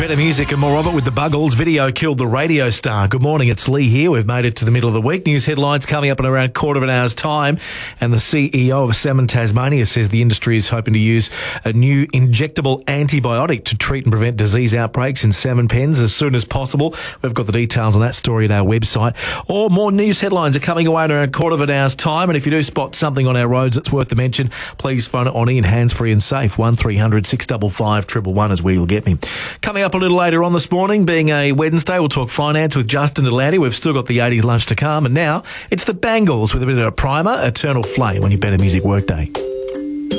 Better music and more of it with the Buggles. Video killed the radio star. Good morning, it's Lee here. We've made it to the middle of the week. News headlines coming up in around quarter of an hour's time. And the CEO of Salmon Tasmania says the industry is hoping to use a new injectable antibiotic to treat and prevent disease outbreaks in salmon pens as soon as possible. We've got the details on that story at our website. Or more news headlines are coming away in around quarter of an hour's time. And if you do spot something on our roads that's worth the mention, please phone it on in, hands-free and safe. 1300 655 111 is where you'll get me. Coming up a little later on this morning, being a Wednesday, we'll talk finance with Justin Delaney. We've still got the 80s lunch to come, and now it's the Bangles with a bit of a primer, Eternal Flame on your Better Music Workday.